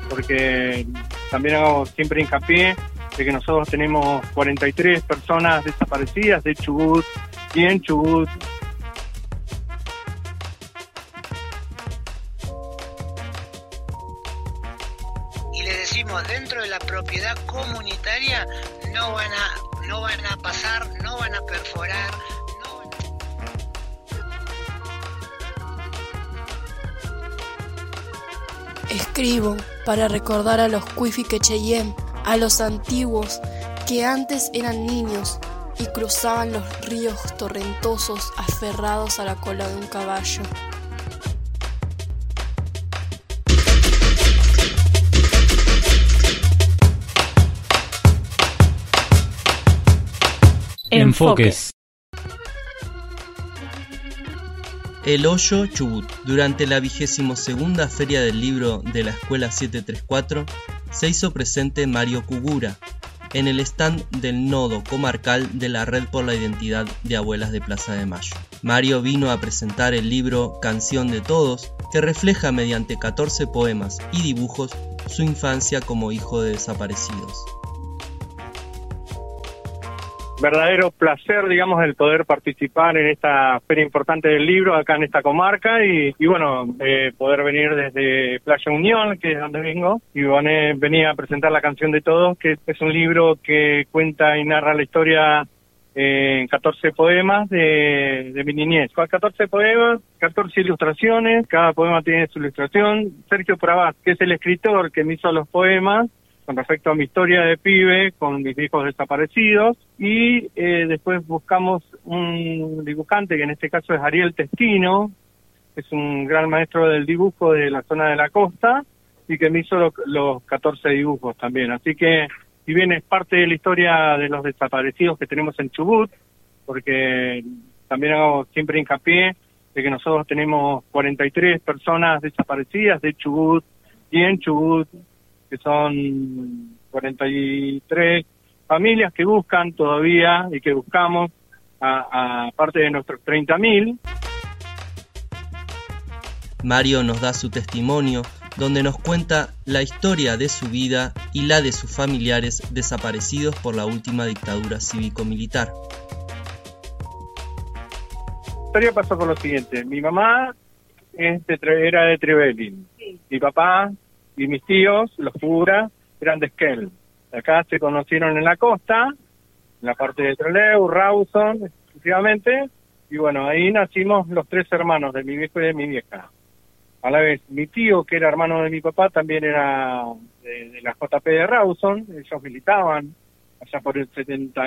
porque también hago siempre hincapié de que nosotros tenemos 43 personas desaparecidas de Chubut y en Chubut. Y le decimos, dentro de la propiedad comunitaria no van a pasar, no van a perforar, no van a... Escribo para recordar a los Cuifi Quecheyem, a los antiguos que antes eran niños y cruzaban los ríos torrentosos aferrados a la cola de un caballo. Enfoques. El Hoyo, Chubut. Durante la 22ª Feria del Libro de la Escuela 734 se hizo presente Mario Cugura en el stand del Nodo Comarcal de la Red por la Identidad de Abuelas de Plaza de Mayo. Mario vino a presentar el libro Canción de Todos, que refleja mediante 14 poemas y dibujos su infancia como hijo de desaparecidos. Verdadero placer, digamos, el poder participar en esta feria importante del libro acá en esta comarca y bueno, poder venir desde Playa Unión, que es donde vengo, y venía a presentar la Canción de Todos, que es un libro que cuenta y narra la historia en 14 poemas de mi niñez. 14 poemas, 14 ilustraciones, cada poema tiene su ilustración. Sergio Pravaz, que es el escritor que me hizo los poemas, con respecto a mi historia de pibe con mis hijos desaparecidos, y después buscamos un dibujante, que en este caso es Ariel Testino, que es un gran maestro del dibujo de la zona de la costa, y que me hizo los 14 dibujos también. Así que, si bien es parte de la historia de los desaparecidos que tenemos en Chubut, porque también hago siempre hincapié de que nosotros tenemos 43 personas desaparecidas de Chubut y en Chubut, que son 43 familias que buscan todavía y que buscamos, a parte de nuestros 30.000. Mario nos da su testimonio, donde nos cuenta la historia de su vida y la de sus familiares desaparecidos por la última dictadura cívico-militar. La historia pasó por lo siguiente: mi mamá era de Trevelin, mi papá y mis tíos, los Cugura, eran de Esquel. Acá se conocieron en la costa, en la parte de Trelew, Rawson, exclusivamente, y bueno, ahí nacimos los 3 hermanos, de mi viejo y de mi vieja. A la vez, mi tío, que era hermano de mi papá, también era de la JP de Rawson. Ellos militaban allá por el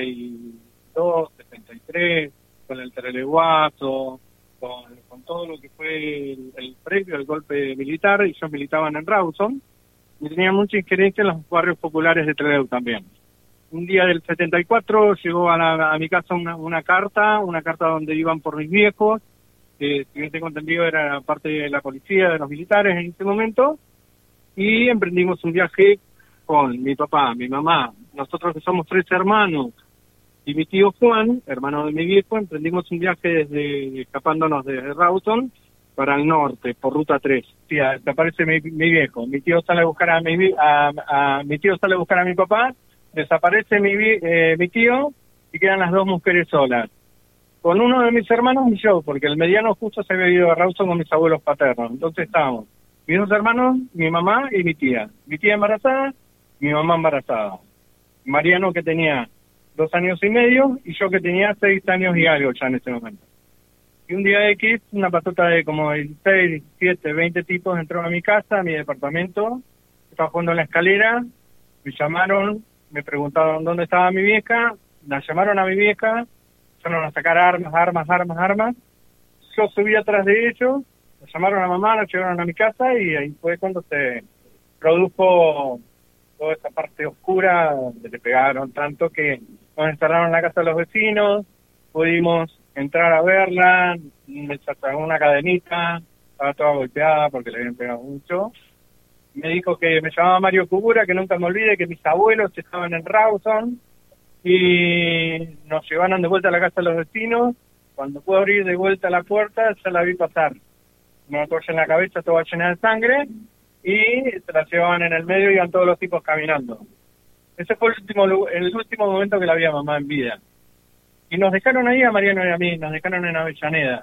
72, 73, con el Trelewazo, con todo lo que fue el previo al golpe militar. Ellos militaban en Rawson y tenían mucha injerencia en los barrios populares de Trelew también. Un día del 74 llegó a mi casa una carta donde iban por mis viejos, que si bien tengo entendido era parte de la policía, de los militares en ese momento, y emprendimos un viaje con mi papá, mi mamá, nosotros que somos 3 hermanos, y mi tío Juan, hermano de mi viejo. Emprendimos un viaje escapándonos desde Rawson para el norte, por ruta 3. Sí, desaparece mi viejo, mi tío sale a buscar a mi tío sale a buscar a mi papá, desaparece mi tío y quedan las 2 mujeres solas, con uno de mis hermanos y yo, porque el mediano justo se había ido a Rawson con mis abuelos paternos. Entonces estábamos mis 2 hermanos, mi mamá y mi tía embarazada, mi mamá embarazada, Mariano, que tenía 2 años y medio, y yo, que tenía 6 años y algo ya en ese momento. Y un día X, una patota de como 16, 17, 20 tipos entró a mi casa, a mi departamento, estaba jugando en la escalera, me llamaron, me preguntaron dónde estaba mi vieja, la llamaron a mi vieja, empezaron a sacar armas. Yo subí atrás de ellos, me llamaron a mamá, la llevaron a mi casa, y ahí fue cuando se produjo toda esa parte oscura, donde le pegaron tanto que nos encerraron en la casa de los vecinos. Pudimos entrar a verla, me sacó una cadenita, estaba toda golpeada porque le habían pegado mucho. Me dijo que me llamaba Mario Cugura, que nunca me olvide, que mis abuelos estaban en Rawson, y nos llevaron de vuelta a la casa de los vecinos. Cuando pude abrir de vuelta la puerta, ya la vi pasar. Una toalla en la cabeza, toda llena de sangre, y se la llevaban en el medio y iban todos los tipos caminando. Ese fue el último momento que la vi a mamá en vida. Y nos dejaron ahí a Mariano y a mí, nos dejaron en Avellaneda.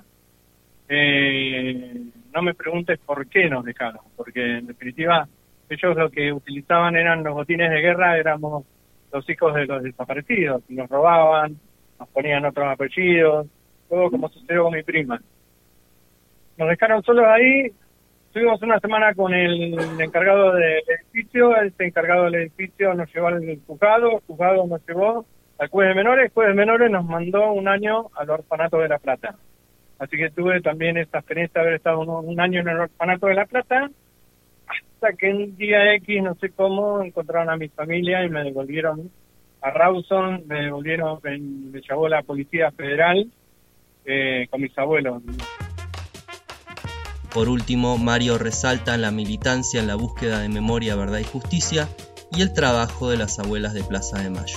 No me preguntes por qué nos dejaron, porque en definitiva ellos lo que utilizaban eran los botines de guerra, éramos los hijos de los desaparecidos, y nos robaban, nos ponían otros apellidos, todo como sucedió con mi prima. Nos dejaron solos ahí, estuvimos una semana con el encargado del edificio, este encargado del edificio nos llevó al juzgado, el juzgado nos llevó al juez de menores, el juez de menores nos mandó un año al orfanato de La Plata. Así que tuve también esa experiencia de haber estado un año en el orfanato de La Plata, hasta que un día X, no sé cómo, encontraron a mi familia y me devolvieron a Rawson, me llevó la Policía Federal con mis abuelos. Por último, Mario resalta la militancia en la búsqueda de memoria, verdad y justicia y el trabajo de las abuelas de Plaza de Mayo.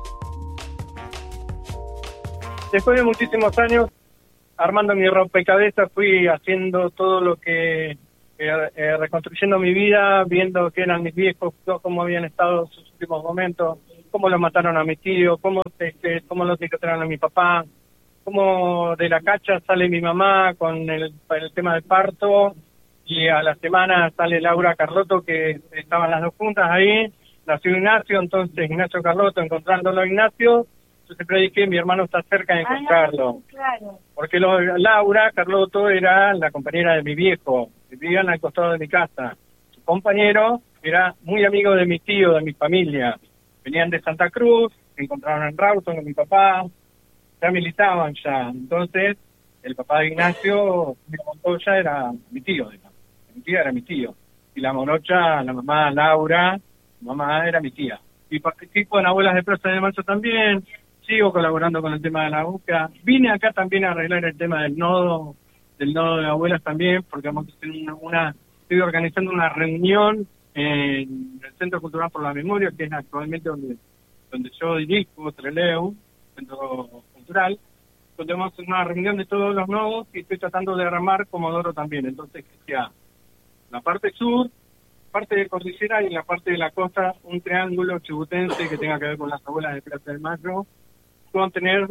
Después de muchísimos años, armando mi rompecabezas, fui haciendo todo lo que, reconstruyendo mi vida, viendo qué eran mis viejos, cómo habían estado sus últimos momentos, cómo lo mataron a mi tío, cómo lo secuestraron a mi papá, cómo de la cacha sale mi mamá con el tema del parto, y a la semana sale Laura Carlotto, que estaban las dos juntas ahí, nació Ignacio, entonces Ignacio Carlotto, encontrándolo a Ignacio, yo siempre dije, mi hermano está cerca de encontrarlo. Claro. Porque Laura Carlotto era la compañera de mi viejo, vivían al costado de mi casa. Su compañero era muy amigo de mi tío, de mi familia. Venían de Santa Cruz, se encontraron en Rawson con mi papá, ya militaban ya. Entonces, el papá de Ignacio, mi Montoya, era mi tío, digamos. Mi tía era mi tío. Y la morocha, la mamá Laura, mi mamá era mi tía. Y participo en Abuelas de Plaza de Mayo también. Sigo colaborando con el tema de la búsqueda. Vine acá también a arreglar el tema del nodo de abuelas también, porque vamos a hacer estoy organizando una reunión en el Centro Cultural por la Memoria, que es actualmente donde yo dirijo, Treleu, Centro Cultural, donde vamos a hacer una reunión de todos los nodos y estoy tratando de armar Comodoro también. Entonces, que sea la parte sur, parte de cordillera y la parte de la costa, un triángulo chibutense que tenga que ver con las abuelas de Plaza de Mayo, con tener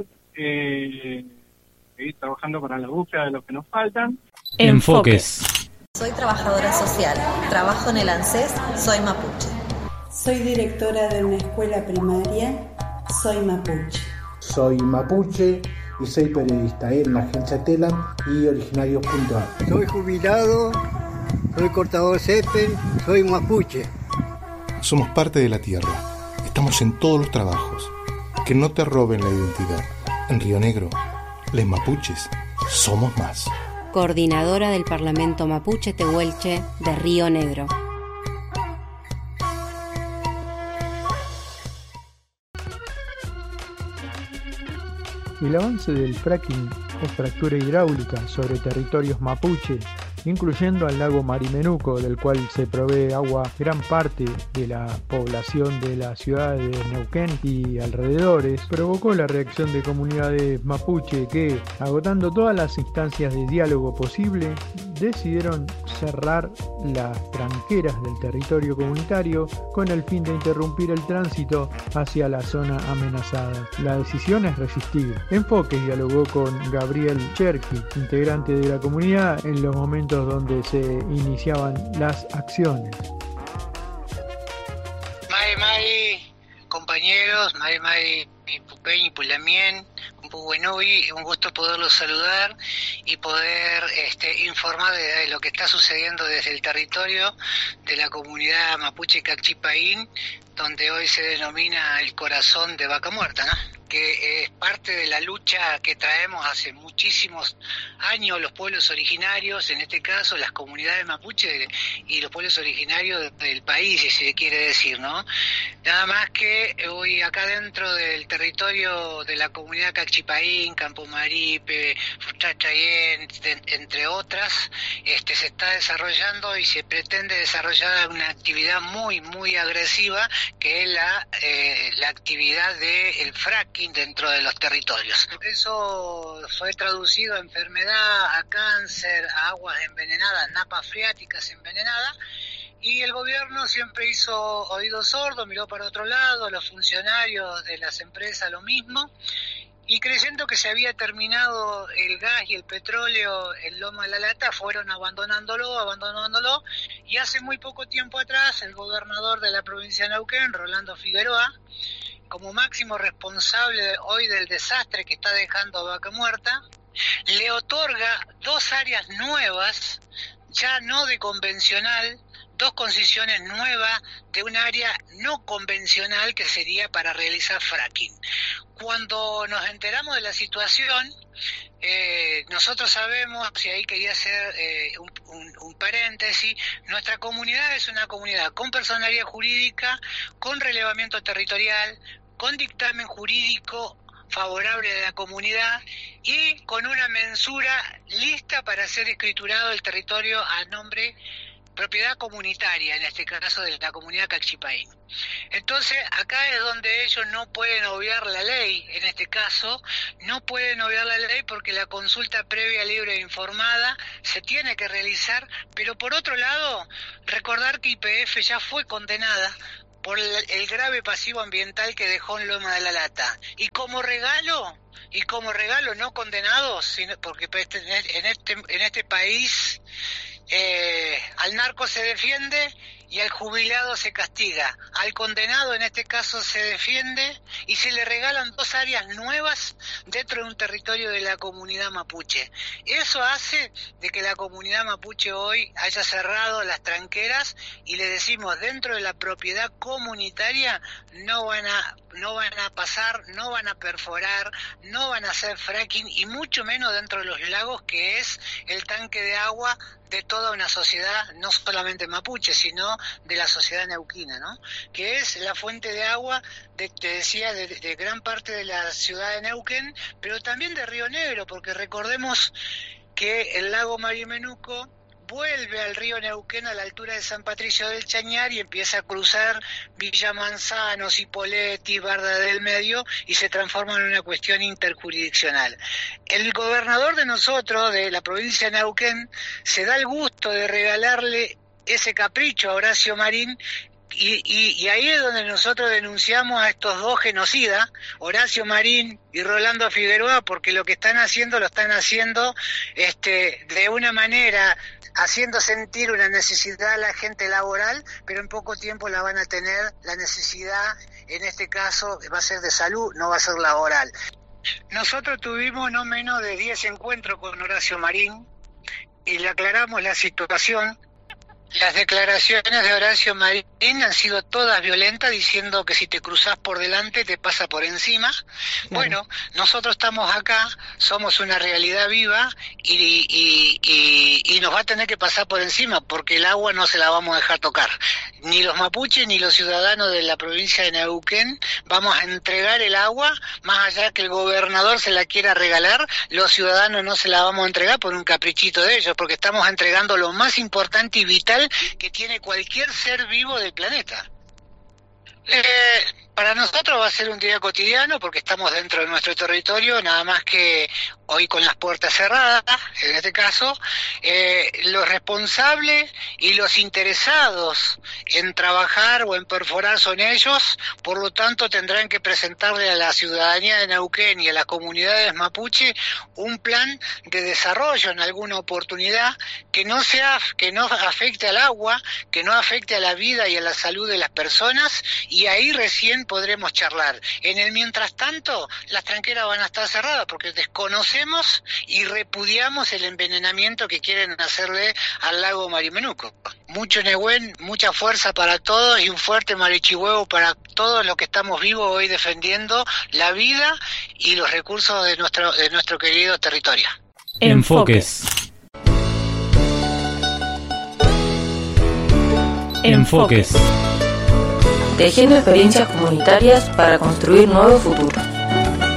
seguir trabajando para la búsqueda de los que nos faltan. Enfoques. Soy trabajadora social, trabajo en el ANSES, soy mapuche. Soy directora de una escuela primaria, soy mapuche. Soy mapuche y soy periodista en la agencia Telam y Originarios.ar. Soy jubilado, soy cortador de césped, soy mapuche. Somos parte de la tierra, estamos en todos los trabajos. Que no te roben la identidad. En Río Negro, les mapuches somos más. Coordinadora del Parlamento Mapuche Tehuelche de Río Negro. El avance del fracking o fractura hidráulica sobre territorios mapuche, incluyendo al lago Marimenuco, del cual se provee agua gran parte de la población de la ciudad de Neuquén y alrededores, provocó la reacción de comunidades mapuche que, agotando todas las instancias de diálogo posible, decidieron cerrar las tranqueras del territorio comunitario con el fin de interrumpir el tránsito hacia la zona amenazada. La decisión es resistir. Enfoques dialogó con Gabriel Cherky, integrante de la comunidad, en los momentos donde se iniciaban las acciones. Mai, compañeros, Mai, Pupeñ y Pulamien, Buenovi, un gusto poderlos saludar y poder informar de lo que está sucediendo desde el territorio de la comunidad mapuche Cacchipaín, donde hoy se denomina el corazón de Vaca Muerta, ¿no? Que es parte de la lucha que traemos hace muchísimos años los pueblos originarios, en este caso las comunidades mapuche y los pueblos originarios del país, si se quiere decir, ¿no? Nada más que hoy acá dentro del territorio de la comunidad Cacchipaín, Campo Maripe, Fuchachayén, entre otras, se está desarrollando y se pretende desarrollar una actividad muy, muy agresiva, que es la actividad del fracking dentro de los territorios. Eso fue traducido a enfermedad, a cáncer, a aguas envenenadas, napas freáticas envenenadas, Y el gobierno siempre hizo oídos sordos, miró para otro lado, los funcionarios de las empresas lo mismo, y creyendo que se había terminado el gas y el petróleo en Loma de la Lata, fueron abandonándolo, y hace muy poco tiempo atrás el gobernador de la provincia de Neuquén, Rolando Figueroa, como máximo responsable hoy del desastre que está dejando Vaca Muerta, le otorga 2 áreas nuevas, ya no de convencional, 2 concesiones nuevas de un área no convencional que sería para realizar fracking. Cuando nos enteramos de la situación, nosotros sabemos, y ahí quería hacer un paréntesis, nuestra comunidad es una comunidad con personalidad jurídica, con relevamiento territorial, con dictamen jurídico favorable de la comunidad y con una mensura lista para ser escriturado el territorio a nombre propiedad comunitaria, en este caso de la comunidad Calchipaín. Entonces, acá es donde ellos no pueden obviar la ley, en este caso, no pueden obviar la ley porque la consulta previa, libre e informada se tiene que realizar, pero por otro lado, recordar que YPF ya fue condenada por el grave pasivo ambiental que dejó en Loma de la Lata. Y como regalo no condenados, sino porque en este país al narco se defiende y al jubilado se castiga. Al condenado en este caso se defiende y se le regalan 2 áreas nuevas dentro de un territorio de la comunidad mapuche. Eso hace de que la comunidad mapuche hoy haya cerrado las tranqueras y le decimos, dentro de la propiedad comunitaria no van a pasar, no van a perforar, no van a hacer fracking y mucho menos dentro de los lagos, que es el tanque de agua de toda una sociedad, no solamente mapuche, sino de la sociedad neuquina, ¿no? Que es la fuente de agua, de gran parte de la ciudad de Neuquén, pero también de Río Negro, porque recordemos que el lago Marimenuco vuelve al río Neuquén a la altura de San Patricio del Chañar y empieza a cruzar Villa Manzano, Cipolletti, Barda del Medio y se transforma en una cuestión interjurisdiccional. El gobernador de nosotros, de la provincia de Neuquén, se da el gusto de regalarle ese capricho a Horacio Marín. Y ahí es donde nosotros denunciamos a estos 2 genocidas, Horacio Marín y Rolando Figueroa, porque lo que están haciendo, lo están haciendo de una manera, haciendo sentir una necesidad a la gente laboral, pero en poco tiempo la van a tener la necesidad, en este caso va a ser de salud, no va a ser laboral. Nosotros tuvimos no menos de 10 encuentros con Horacio Marín y le aclaramos la situación. Las declaraciones de Horacio Marín han sido todas violentas, diciendo que si te cruzás por delante te pasa por encima. Claro. Bueno, nosotros estamos acá, somos una realidad viva y nos va a tener que pasar por encima, porque el agua no se la vamos a dejar tocar. Ni los mapuches ni los ciudadanos de la provincia de Neuquén vamos a entregar el agua, más allá que el gobernador se la quiera regalar, los ciudadanos no se la vamos a entregar por un caprichito de ellos, porque estamos entregando lo más importante y vital que tiene cualquier ser vivo del planeta. Para nosotros va a ser un día cotidiano porque estamos dentro de nuestro territorio, nada más que hoy con las puertas cerradas, en este caso, los responsables y los interesados en trabajar o en perforar son ellos, por lo tanto tendrán que presentarle a la ciudadanía de Neuquén y a las comunidades mapuche un plan de desarrollo en alguna oportunidad que no afecte al agua, que no afecte a la vida y a la salud de las personas, y ahí recién podremos charlar. En el mientras tanto, las tranqueras van a estar cerradas porque desconocemos y repudiamos el envenenamiento que quieren hacerle al lago Marimenuco. Mucho Nehuen, mucha fuerza para todos y un fuerte marichihuevo para todos los que estamos vivos hoy defendiendo la vida y los recursos de nuestro querido territorio. Enfoques. Enfoques. Tejiendo experiencias comunitarias para construir nuevos futuros.